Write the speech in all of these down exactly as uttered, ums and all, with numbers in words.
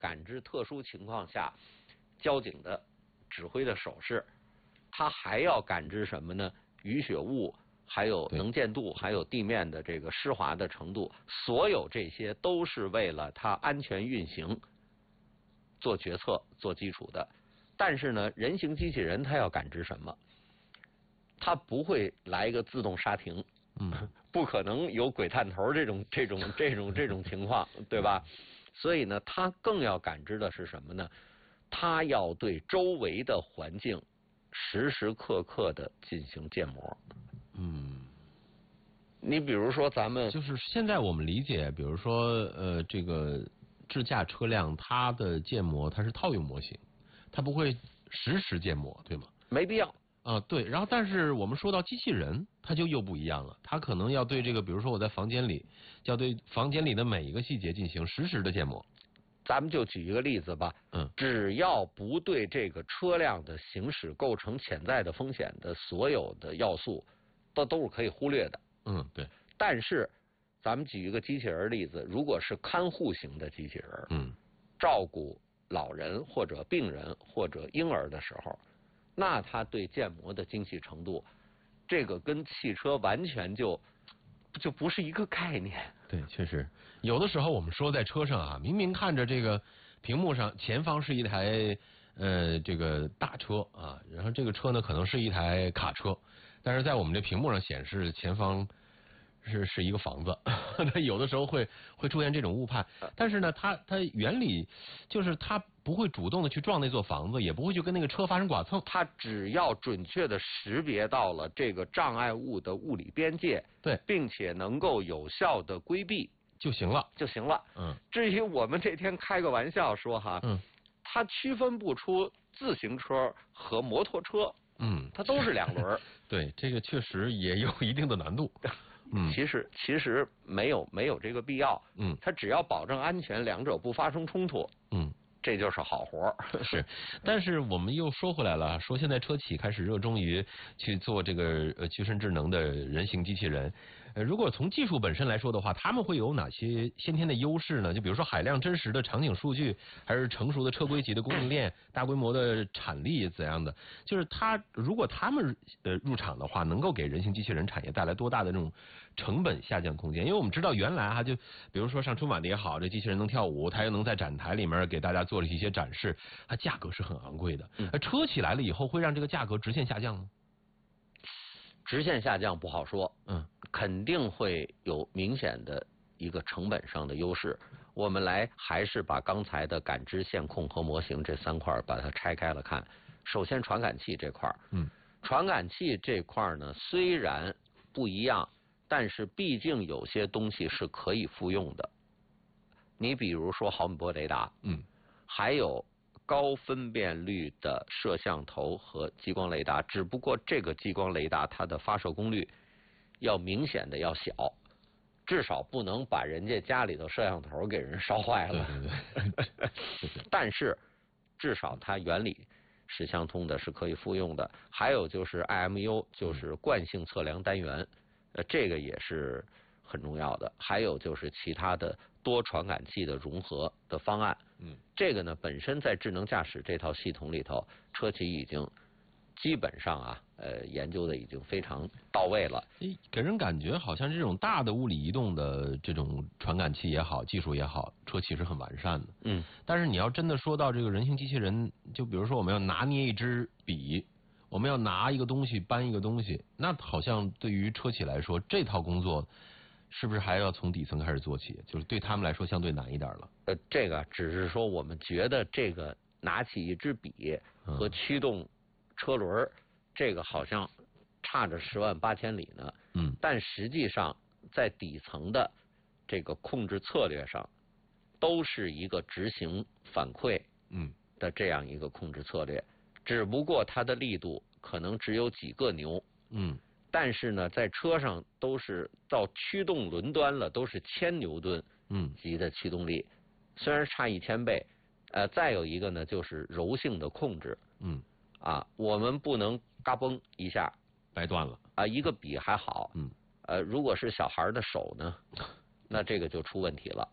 感知特殊情况下交警的指挥的手势，它还要感知什么呢？雨雪雾，还有能见度，还有地面的这个湿滑的程度，所有这些都是为了它安全运行做决策做基础的。但是呢，人形机器人它要感知什么？它不会来一个自动刹停，嗯，不可能有鬼探头这种这种这种这种情况，对吧？所以呢，它更要感知的是什么呢？它要对周围的环境时时刻刻的进行建模。嗯，你比如说咱们就是现在我们理解，比如说呃，这个智驾车辆它的建模它是套用模型，它不会实时建模，对吗？ 没必要。 啊、呃，对，然后但是我们说到机器人，它就又不一样了，它可能要对这个，比如说我在房间里，要对房间里的每一个细节进行实时的建模。 咱们就举一个例子吧，嗯，只要不对这个车辆的行驶构成潜在的风险的所有的要素，都都是可以忽略的。 嗯，对。 但是，咱们举一个机器人例子，如果是看护型的机器人，嗯，照顾老人或者病人或者婴儿的时候。那它对建模的精细程度，这个跟汽车完全就就不是一个概念。 对，确实有的时候我们说在车上啊，明明看着这个屏幕上前方是一台呃这个大车啊，然后这个车呢可能是一台卡车，但是在我们这屏幕上显示前方是是一个房子，有的时候会会出现这种误判。但是呢，它它原理就是它不会主动的去撞那座房子，也不会去跟那个车发生剐蹭。 它只要准确的识别到了这个障碍物的物理边界， 对， 并且能够有效的规避就行了， 就行了。嗯。至于我们这天开个玩笑说哈，嗯，它区分不出自行车和摩托车，嗯，它都是两轮。 对，这个确实也有一定的难度。 嗯，其实其实没有没有这个必要。嗯，它只要保证安全，两者不发生冲突。嗯。这就是好活是，但是我们又说回来了，说现在车企开始热衷于去做这个呃具身智能的人形机器人。呃，如果从技术本身来说的话，他们会有哪些先天的优势呢？就比如说海量真实的场景数据，还是成熟的车规级的供应链、大规模的产力怎样的？就是他如果他们呃入场的话，能够给人形机器人产业带来多大的这种成本下降空间？因为我们知道原来哈，就比如说上春晚的也好，这机器人能跳舞，它又能在展台里面给大家做了一些展示，它价格是很昂贵的。嗯，车企来了以后，会让这个价格直线下降吗？ 直线下降不好说，嗯，肯定会有明显的一个成本上的优势。我们来还是把刚才的感知、线控和模型这三块把它拆开了看。首先，传感器这块，嗯，传感器这块呢虽然不一样，但是毕竟有些东西是可以复用的。你比如说毫米波雷达，嗯，还有高分辨率的摄像头和激光雷达，只不过这个激光雷达它的发射功率要明显的要小，至少不能把人家家里头摄像头给人烧坏了。 对对对但是至少它原理是相通的，是可以复用的。还有就是 I M U， 就是惯性测量单元，呃，这个也是很重要的。还有就是其他的多传感器的融合的方案，嗯，这个呢本身在智能驾驶这套系统里头，车企已经基本上啊，呃，研究的已经非常到位了。 给人感觉好像这种大的物理移动的这种传感器也好，技术也好，车企是很完善的。嗯，但是你要真的说到这个人形机器人，就比如说我们要拿捏一支笔，我们要拿一个东西搬一个东西，那好像对于车企来说，这套工作是不是还要从底层开始做起？就是对他们来说相对难一点了。 呃，这个只是说我们觉得这个拿起一支笔和驱动车轮，嗯，这个好像差着十万八千里呢。嗯，但实际上在底层的这个控制策略上，都是一个执行反馈嗯的这样一个控制策略，只不过它的力度可能只有几个牛。嗯。但是呢，在车上都是到驱动轮端了，都是千牛顿嗯级的驱动力，嗯，虽然差一千倍，呃，再有一个呢，就是柔性的控制，嗯，啊，我们不能嘎嘣一下掰断了啊，一个笔还好，嗯，呃，如果是小孩的手呢，那这个就出问题了， 是。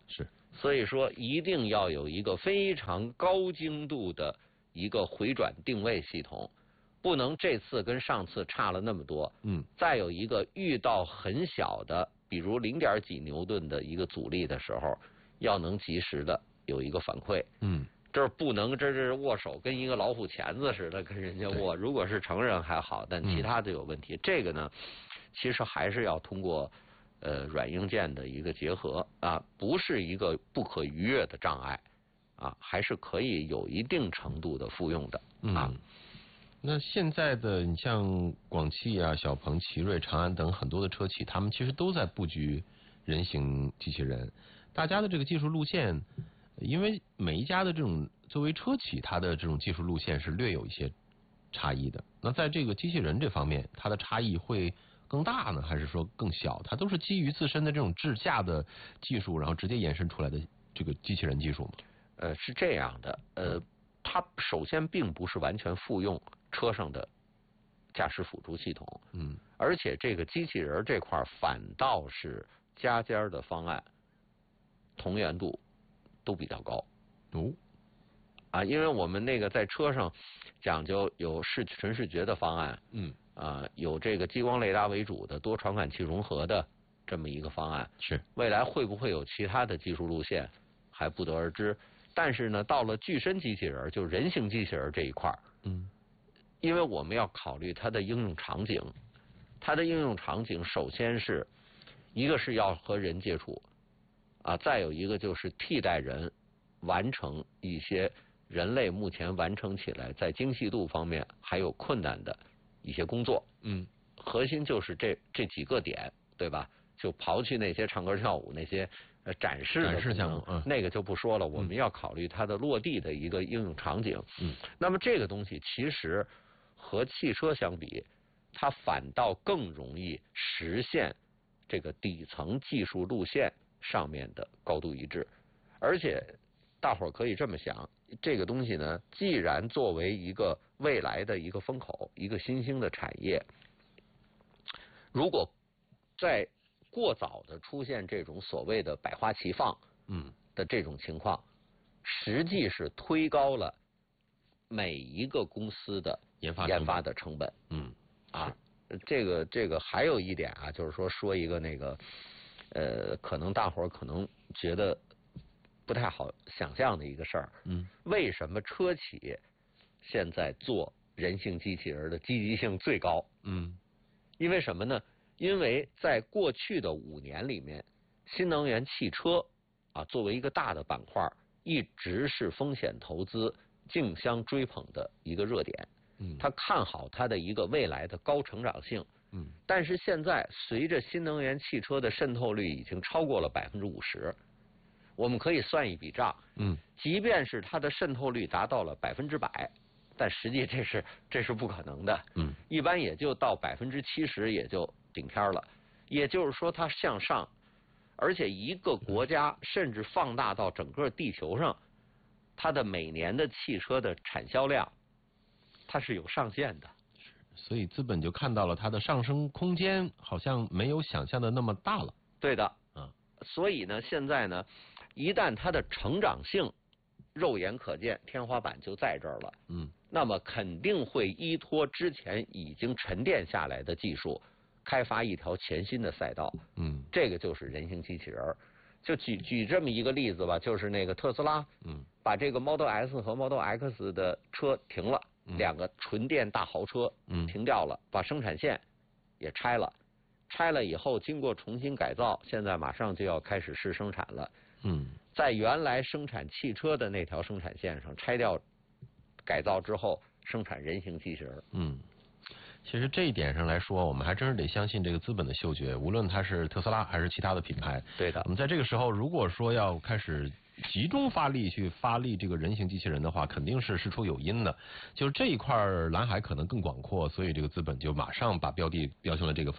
所以说一定要有一个非常高精度的一个回转定位系统，不能这次跟上次差了那么多。 嗯， 再有一个遇到很小的，比如零点几牛顿的一个阻力的时候，要能及时的有一个反馈。 嗯， 这儿不能这是握手跟一个老虎钳子似的跟人家握，如果是成人还好，但其他的有问题。嗯、这个呢，其实还是要通过呃软硬件的一个结合啊，不是一个不可逾越的障碍啊，还是可以有一定程度的复用的啊。 嗯，那现在的你像广汽啊、小鹏、奇瑞、长安等很多的车企，他们其实都在布局人形机器人。大家的这个技术路线，因为每一家的这种作为车企，它的这种技术路线是略有一些差异的。那在这个机器人这方面，它的差异会更大呢，还是说更小？它都是基于自身的这种智驾的技术，然后直接延伸出来的这个机器人技术吗？ 呃，是这样的，呃，它首先并不是完全复用车上的驾驶辅助系统， 嗯， 而且这个机器人这块反倒是家家的方案同源度都比较高。 哦， 啊，因为我们那个在车上讲究有视纯视觉的方案， 嗯， 啊，有这个激光雷达为主的多传感器融合的这么一个方案， 是未来会不会有其他的技术路线还不得而知。但是呢，到了具身机器人，就是人形机器人这一块， 嗯， 因为我们要考虑它的应用场景，它的应用场景首先是一个是要和人接触，啊，再有一个就是替代人完成一些人类目前完成起来在精细度方面还有困难的一些工作。 嗯， 核心就是这这几个点，对吧？就刨去那些唱歌跳舞那些呃展示的展示项目，嗯， 那个就不说了。我们要考虑它的落地的一个应用场景。 嗯， 那么这个东西其实和汽车相比，它反倒更容易实现这个底层技术路线上面的高度一致，而且大伙儿可以这么想，这个东西呢，既然作为一个未来的一个风口，一个新兴的产业，如果在过早的出现这种所谓的百花齐放嗯的这种情况，实际是推高了每一个公司的研发研发的成本。 嗯啊，这个这个还有一点啊，就是说说一个那个呃，可能大伙儿可能觉得不太好想象的一个事儿。 嗯， 为什么车企现在做人形机器人的积极性最高？ 嗯， 因为什么呢？因为在过去的五年里面，新能源汽车啊作为一个大的板块，一直是风险投资竞相追捧的一个热点。 嗯， 他看好它的一个未来的高成长性。 嗯， 但是现在随着新能源汽车的渗透率已经超过了百分之五十，我们可以算一笔账。 嗯， 即便是它的渗透率达到了百分之百，但实际这是这是不可能的。 嗯， 一般也就到百分之七十也就顶天了。也就是说，它向上，而且一个国家甚至放大到整个地球上，它的每年的汽车的产销量，它是有上限的。 所以资本就看到了它的上升空间好像没有想象的那么大了。 对的， 啊， 所以呢，现在呢，一旦它的成长性肉眼可见，天花板就在这儿了。 嗯， 那么肯定会依托之前已经沉淀下来的技术，开发一条全新的赛道。 嗯， 这个就是人形机器人。就举举这么一个例子吧，就是那个特斯拉， 嗯， 把这个 Model S 和 Model X 的车停了。两个纯电大豪车停掉了，把生产线也拆了，拆了以后经过重新改造，现在马上就要开始试生产了。 嗯， 在原来生产汽车的那条生产线上拆掉改造之后，生产人形机器人。 嗯，其实这一点上来说，我们还真是得相信这个资本的嗅觉，无论它是特斯拉还是其他的品牌。 对的。 我们在这个时候，如果说要开始集中发力去发力这个人形机器人的话，肯定是事出有因的。就是这一块蓝海可能更广阔，所以这个资本就马上把标的标向了这个方向。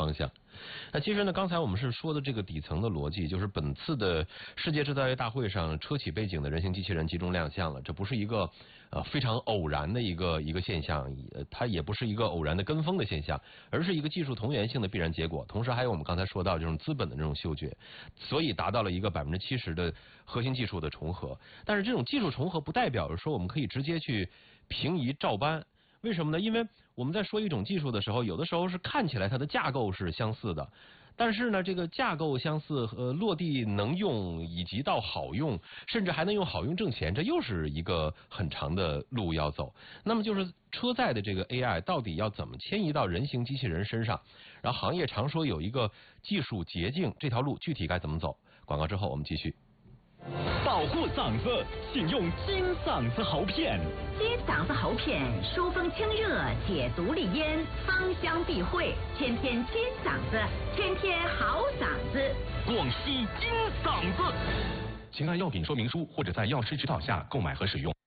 那其实呢，刚才我们是说的这个底层的逻辑，就是本次的世界制造业大会上，车企背景的人形机器人集中亮相了，这不是一个呃非常偶然的一个一个现象，呃，它也不是一个偶然的跟风的现象，而是一个技术同源性的必然结果。同时还有我们刚才说到这种资本的这种嗅觉，所以达到了一个百分之七十的核心技术的重合。但是这种技术重合不代表着说我们可以直接去平移照搬。为什么呢？因为我们在说一种技术的时候，有的时候是看起来它的架构是相似的，但是呢，这个架构相似和落地能用，以及到好用，甚至还能用好用挣钱，这又是一个很长的路要走。那么就是车载的这个 A I 到底要怎么迁移到人形机器人身上？然后行业常说有一个技术捷径，这条路具体该怎么走？广告之后我们继续。 保护嗓子，请用金嗓子喉片。 金嗓子喉片疏风清热，解毒利咽，芳香避秽，天天金嗓子，天天好嗓子。 广西金嗓子，请按药品说明书或者在药师指导下购买和使用。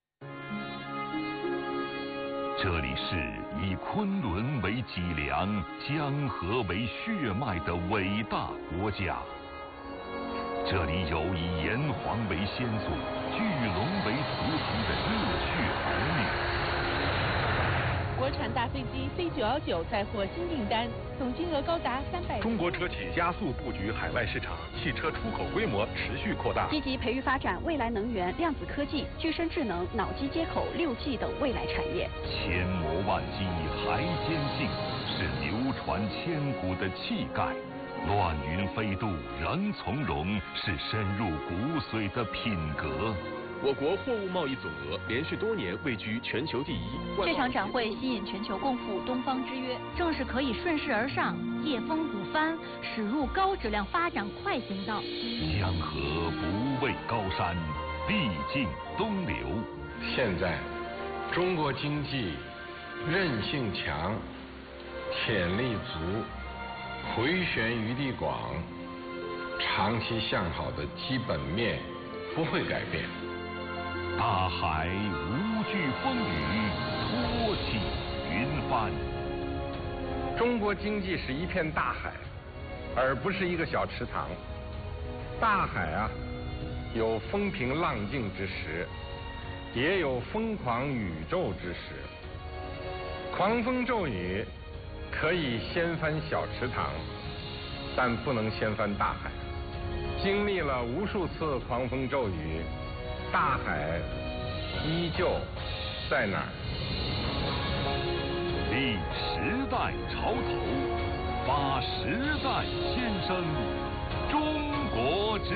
这里是以昆仑为脊梁、江河为血脉的伟大国家。这里有以炎黄为先祖、巨龙为图腾的热血儿女。 国产大飞机 C 九一九载货新订单，总金额高达三百。 中国车企加速布局海外市场，汽车出口规模持续扩大。 积极培育发展未来能源、量子科技、具身智能、脑机接口、六 G 等未来产业。 千磨万击还坚劲，是流传千古的气概。乱云飞渡人从容，是深入骨髓的品格。 我国货物贸易总额连续多年位居全球第一。 这场展会吸引全球共赴东方之约，正是可以顺势而上、借风鼓帆，驶入高质量发展快行道。 江河不畏高山，必尽东流。 现在，中国经济韧性强，潜力足。回旋余地广，长期向好的基本面不会改变。 大海无惧风雨，托起云帆。 中国经济是一片大海，而不是一个小池塘。大海啊，有风平浪静之时，也有疯狂宇宙之时。狂风骤雨可以掀翻小池塘，但不能掀翻大海。经历了无数次狂风骤雨，大海依旧在那儿。 立时代潮头，发时代先声，中国之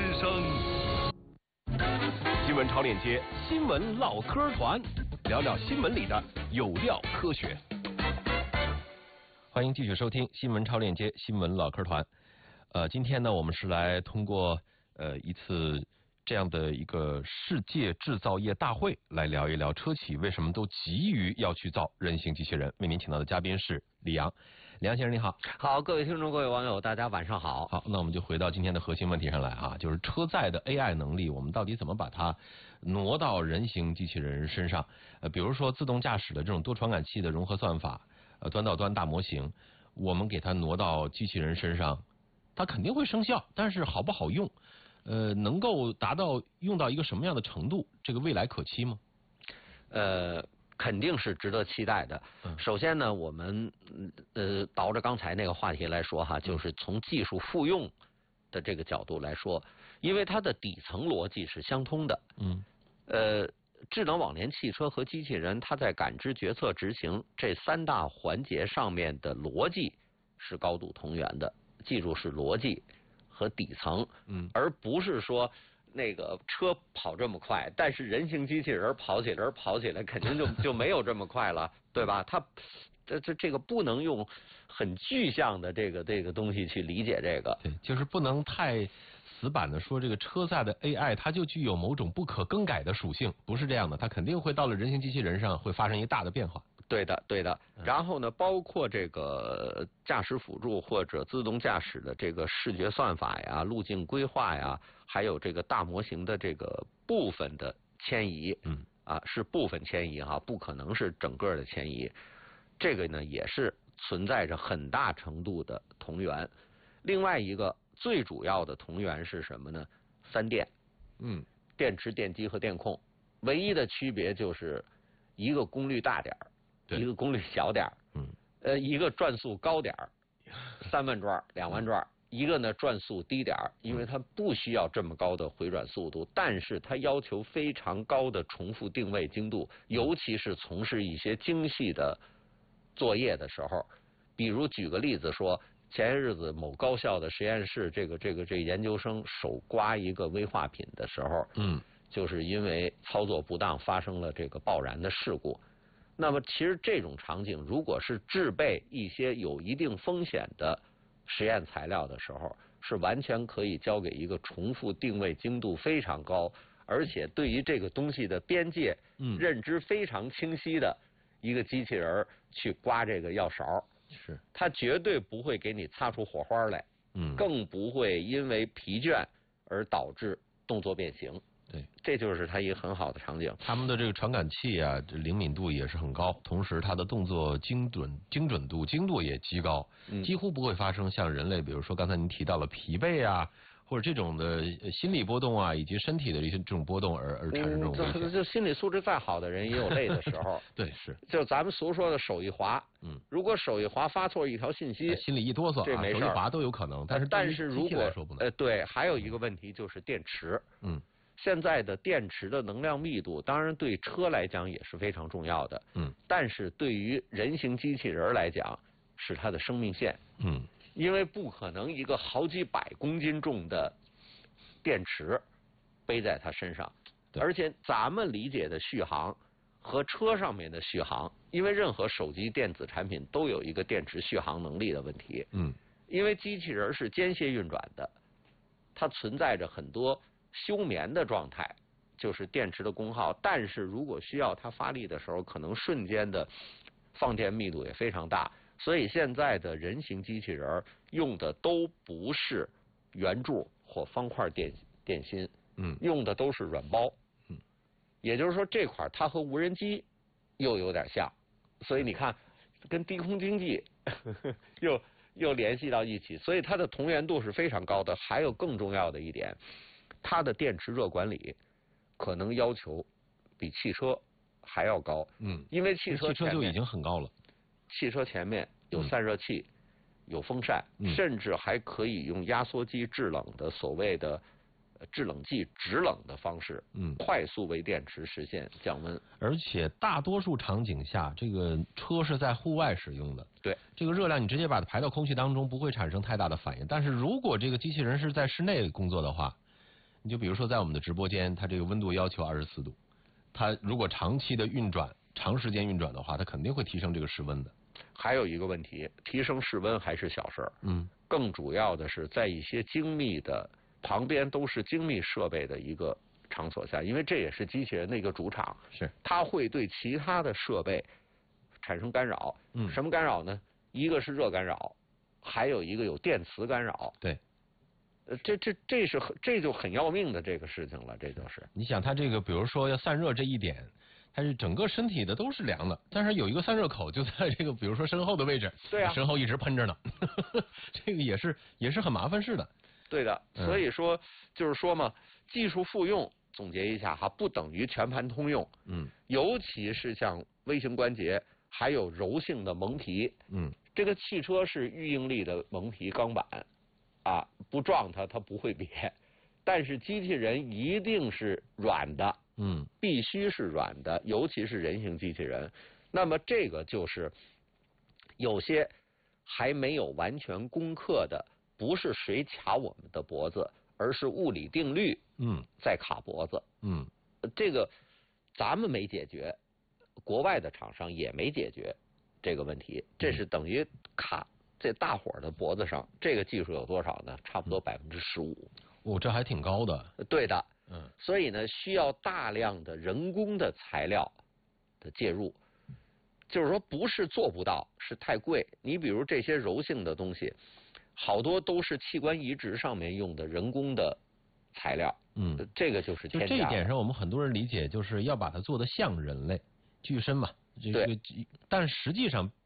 声。 新闻超链接，新闻唠嗑团，聊聊新闻里的有料科学。 欢迎继续收听新闻超链接新闻老嗑团。呃，今天呢，我们是来通过呃一次这样的一个世界制造业大会来聊一聊车企为什么都急于要去造人形机器人。为您请到的嘉宾是李阳，李阳先生你好。 好，各位听众各位网友大家晚上好。 好，那我们就回到今天的核心问题上来啊，就是车载的 A I 能力，我们到底怎么把它挪到人形机器人身上？呃，比如说自动驾驶的这种多传感器的融合算法。呃，端到端大模型，我们给它挪到机器人身上，它肯定会生效，但是好不好用，呃，能够达到用到一个什么样的程度，这个未来可期吗？ 呃，肯定是值得期待的。嗯、首先呢，我们呃倒着刚才那个话题来说哈，就是从技术复用的这个角度来说，因为它的底层逻辑是相通的。嗯。呃。智能网联汽车和机器人，它在感知、决策、执行这三大环节上面的逻辑是高度同源的。记住是逻辑和底层，嗯，而不是说那个车跑这么快，但是人形机器人跑起来跑起来肯定就就没有这么快了，对吧？它这这这个不能用很具象的这个这个东西去理解这个， 对，就是不能太死板的说这个车载的 A I 它就具有某种不可更改的属性，不是这样的，它肯定会到了人形机器人上会发生一大的变化。 对的，对的。然后呢，包括这个驾驶辅助或者自动驾驶的这个视觉算法呀、路径规划呀，还有这个大模型的这个部分的迁移，嗯，啊是部分迁移哈，不可能是整个的迁移。这个呢也是存在着很大程度的同源。 另外一个最主要的同源是什么呢？三电， 嗯， 电池、电机和电控，唯一的区别就是一个功率大点儿，一个功率小点儿， 嗯， 呃，一个转速高点儿，三万转、两万转。一个呢转速低点儿，因为它不需要这么高的回转速度，但是它要求非常高的重复定位精度，尤其是从事一些精细的作业的时候。比如举个例子说，前些日子某高校的实验室，这个这个这个研究生手刮一个危化品的时候， 嗯， 就是因为操作不当发生了这个爆燃的事故。那么其实这种场景，如果是制备一些有一定风险的实验材料的时候，是完全可以交给一个重复定位精度非常高，而且对于这个东西的边界嗯认知非常清晰的一个机器人去刮这个药勺， 是它绝对不会给你擦出火花来， 嗯， 更不会因为疲倦而导致动作变形。 对， 这就是它一个很好的场景。 他们的这个传感器啊，这灵敏度也是很高，同时它的动作精准、精准度、精度也极高， 嗯、 几乎不会发生像人类，比如说刚才您提到了疲惫啊，或者这种的心理波动啊，以及身体的一些这种波动而而产生这种危险。 嗯、就, 就心理素质再好的人也有累的时候。 对，是。 就咱们俗说的手一滑， 嗯， 如果手一滑发错一条信息， 心里一哆嗦， 这没事， 手一滑都有可能。但是但是如果呃对，还有一个嗯问题就是电池， 嗯。 现在的电池的能量密度，当然对车来讲也是非常重要的， 嗯， 但是对于人形机器人来讲，是它的生命线， 嗯， 因为不可能一个好几百公斤重的电池背在它身上，而且咱们理解的续航和车上面的续航，因为任何手机电子产品都有一个电池续航能力的问题， 嗯， 因为机器人是间歇运转的，它存在着很多休眠的状态，就是电池的功耗，但是如果需要它发力的时候，可能瞬间的放电密度也非常大，所以现在的人形机器人用的都不是圆柱或方块电电芯， 嗯， 用的都是软包， 嗯， 也就是说这块它和无人机又有点像，所以你看跟低空经济呵呵又又联系到一起，所以它的同源度是非常高的。还有更重要的一点，它的电池热管理可能要求比汽车还要高， 嗯， 因为汽车汽车就已经很高了， 汽车前面有散热器、嗯、有风扇、 嗯， 甚至还可以用压缩机制冷的所谓的制冷剂直冷的方式， 嗯， 快速为电池实现降温。 而且大多数场景下，这个车是在户外使用的， 对， 这个热量你直接把它排到空气当中，不会产生太大的反应。但是如果这个机器人是在室内工作的话，你就比如说在我们的直播间，它这个温度要求二十四度，它如果长期的运转、长时间运转的话，它肯定会提升这个室温的。 还有一个问题，提升室温还是小事儿， 嗯， 更主要的是在一些精密的旁边都是精密设备的一个场所下，因为这也是机器人的一个主场， 是它会对其他的设备产生干扰。 嗯， 什么干扰呢？一个是热干扰，还有一个有电磁干扰。 对。 呃，这这这是这就很要命的这个事情了，这就是。 你想，它这个比如说要散热这一点，它是整个身体的都是凉的，但是有一个散热口就在这个比如说身后的位置， 对啊， 身后一直喷着呢，这个也是也是很麻烦事的。 对的，所以说、嗯、就是说嘛，技术复用总结一下哈，不等于全盘通用。 嗯， 尤其是像微型关节，还有柔性的蒙皮。 嗯， 这个汽车是预应力的蒙皮钢板。啊，不撞它，它不会瘪。但是机器人一定是软的， 嗯， 必须是软的，尤其是人形机器人。那么这个就是有些还没有完全攻克的，不是谁卡我们的脖子，而是物理定律， 嗯，在卡脖子， 嗯， 这个咱们没解决，国外的厂商也没解决这个问题，这是等于卡。这大伙儿的脖子上，这个技术有多少呢？差不多百分之十五。 哦，这还挺高的。 对的， 嗯。 所以呢，需要大量的人工的材料的介入。就是说，不是做不到，是太贵。你比如这些柔性的东西，好多都是器官移植上面用的人工的材料。 嗯， 这个就是天价。 就这一点上，我们很多人理解就是要把它做得像人类，具身嘛。这个、 对。 但实际上。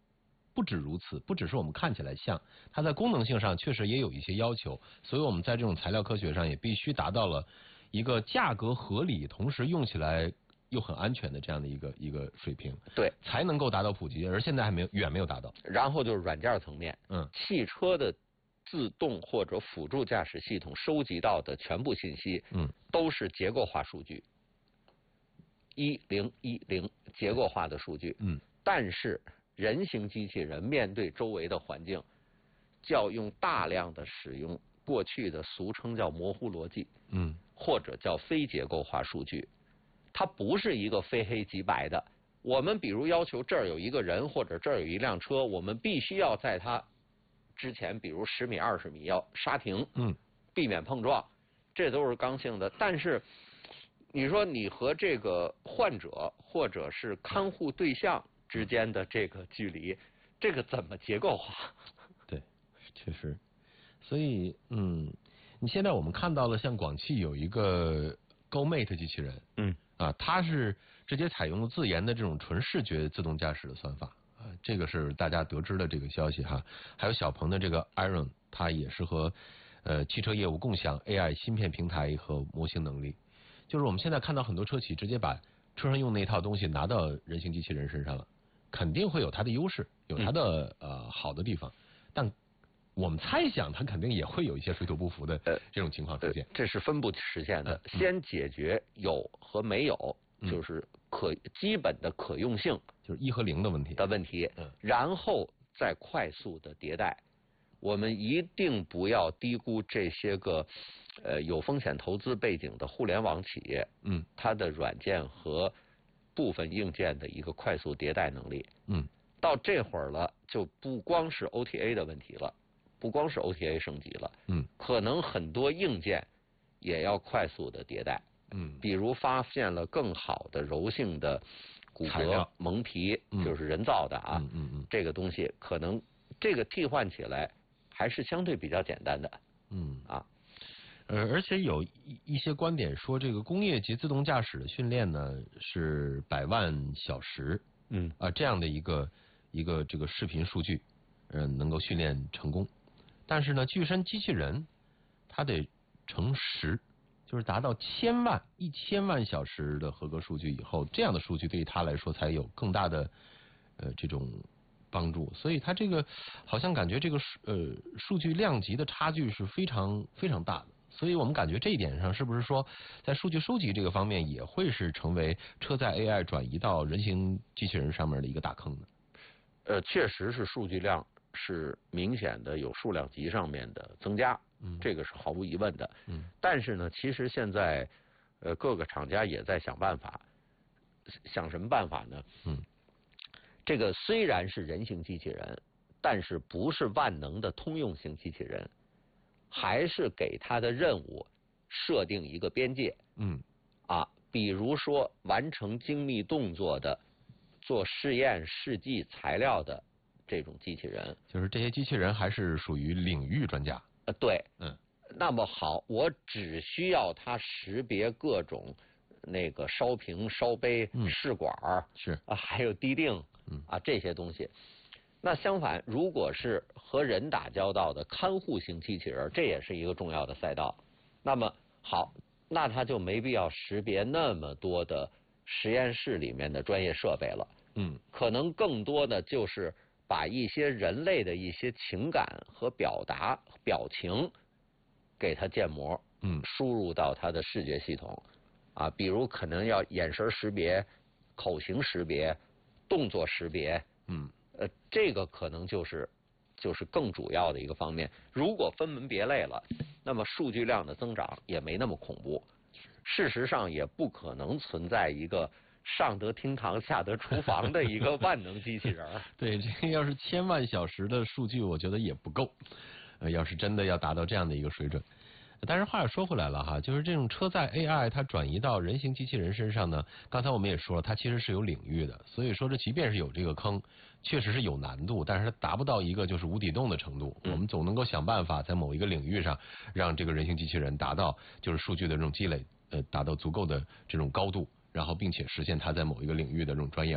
不止如此，不只是我们看起来像，它在功能性上确实也有一些要求，所以我们在这种材料科学上也必须达到了一个价格合理，同时用起来又很安全的这样的一个一个水平， 对， 才能够达到普及，而现在还没有远没有达到。 然后就是软件层面， 嗯， 汽车的自动或者辅助驾驶系统收集到的全部信息， 嗯， 都是结构化数据，一零一零结构化的数据， 嗯， 但是人形机器人面对周围的环境，就要用大量的使用过去的俗称叫模糊逻辑， 嗯， 或者叫非结构化数据，它不是一个非黑即白的。我们比如要求这儿有一个人或者这儿有一辆车，我们必须要在它之前，比如十米、二十米要刹停， 嗯， 避免碰撞，这都是刚性的。但是你说你和这个患者或者是看护对象之间的这个距离，这个怎么结构化？ 对，确实。所以，嗯，你现在我们看到了，像广汽有一个 GoMate 机器人， 嗯， 啊，它是直接采用了自研的这种纯视觉自动驾驶的算法，啊，这个是大家得知的这个消息哈。还有小鹏的这个 Iron， 它也是和呃汽车业务共享 A I 芯片平台和模型能力。就是我们现在看到很多车企直接把车上用那套东西拿到人形机器人身上了，肯定会有它的优势，有它的、嗯、呃好的地方，但我们猜想它肯定也会有一些水土不服的这种情况出现。 呃、这是分不实现的， 嗯、 先解决有和没有， 嗯、 就是可基本的可用性， 就是一和零的问题的问题， 嗯、 然后再快速的迭代。我们一定不要低估这些个呃有风险投资背景的互联网企业， 嗯， 它的软件和部分硬件的一个快速迭代能力。 嗯， 到这会儿了，就不光是 O T A 的问题了，不光是 O T A 升级了， 嗯， 可能很多硬件也要快速的迭代。 嗯， 比如发现了更好的柔性的骨骼蒙皮， 嗯、 就是人造的啊， 嗯嗯嗯， 这个东西可能这个替换起来还是相对比较简单的。 嗯啊， 呃，而且有一一些观点说，这个工业级自动驾驶的训练呢是百万小时， 嗯啊、呃、这样的一个一个这个视频数据，嗯、呃，能够训练成功。但是呢，具身机器人它得乘十，就是达到千万一千万小时的合格数据以后，这样的数据对于它来说才有更大的呃这种帮助。所以它这个好像感觉这个呃数据量级的差距是非常非常大的。所以我们感觉这一点上，是不是说在数据收集这个方面也会是成为车载 A I 转移到人形机器人上面的一个大坑呢？ 呃，确实是数据量是明显的有数量级上面的增加， 嗯， 这个是毫无疑问的。 嗯， 但是呢，其实现在呃各个厂家也在想办法，想什么办法呢？ 嗯， 这个虽然是人形机器人，但是不是万能的通用型机器人。还是给他的任务设定一个边界， 嗯， 啊，比如说完成精密动作的、做试验试剂材料的这种机器人， 就是这些机器人还是属于领域专家。 呃，对， 嗯， 那么好，我只需要它识别各种那个烧瓶、烧杯、 嗯、 试管是啊，还有滴定， 嗯啊这些东西。那相反，如果是和人打交道的看护型机器人，这也是一个重要的赛道。那么好，那它就没必要识别那么多的实验室里面的专业设备了。 嗯， 可能更多的就是把一些人类的一些情感和表达、表情给它建模， 嗯， 输入到它的视觉系统，啊，比如可能要眼神识别、口型识别、动作识别， 嗯。 呃，这个可能就是就是更主要的一个方面。如果分门别类了，那么数据量的增长也没那么恐怖。事实上，也不可能存在一个上得厅堂下得厨房的一个万能机器人。 对，这个要是千万小时的数据，我觉得也不够。呃，要是真的要达到这样的一个水准。但是话又说回来了哈，就是这种车载 A I 它转移到人形机器人身上呢，刚才我们也说了，它其实是有领域的，所以说这即便是有这个坑，确实是有难度，但是它达不到一个就是无底洞的程度。 嗯、 我们总能够想办法在某一个领域上，让这个人形机器人达到就是数据的这种积累，呃，达到足够的这种高度，然后并且实现它在某一个领域的这种专业化。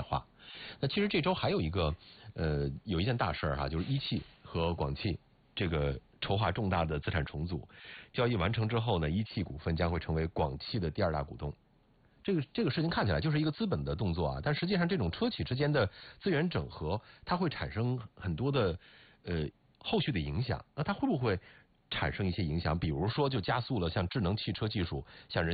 那其实这周还有一个呃有一件大事儿哈，就是一汽和广汽这个筹划重大的资产重组，交易完成之后呢，一汽股份将会成为广汽的第二大股东。这个这个事情看起来就是一个资本的动作啊，但实际上这种车企之间的资源整合，它会产生很多的呃后续的影响。那它会不会产生一些影响？比如说，就加速了像智能汽车技术，像人